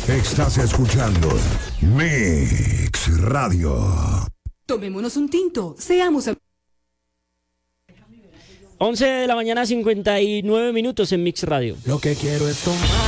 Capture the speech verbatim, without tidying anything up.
Estás escuchando Mix Radio. Tomémonos un tinto, seamos am- once de la mañana, cincuenta y nueve minutos en Mix Radio. Lo que quiero es tomar.